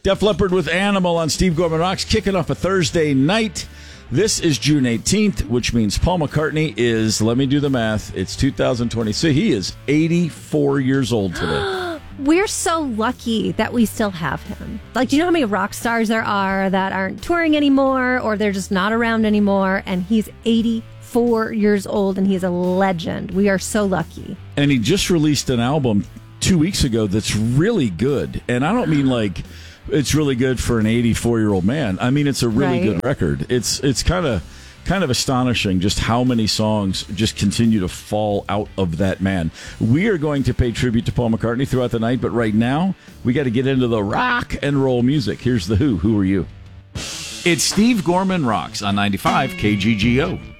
Def Leppard with Animal on Steve Gorman Rocks, kicking off a Thursday night. This is June 18th, which means Paul McCartney is, let me do the math, it's 2026. He is 84 years old today. We're so lucky that we still have him. Like, do you know how many rock stars there are that aren't touring anymore or they're just not around anymore? And he's 84 years old and he's a legend. We are so lucky. And he just released an album 2 weeks ago that's really good. And I don't mean like it's really good for an 84-year-old man. I mean, it's a really good record. It's kind of astonishing just how many songs just continue to fall out of that man. We are going to pay tribute to Paul McCartney throughout the night, but right now, we got to get into the rock and roll music. Here's The Who. Who are you? It's Steve Gorman Rocks on 95 KGGO.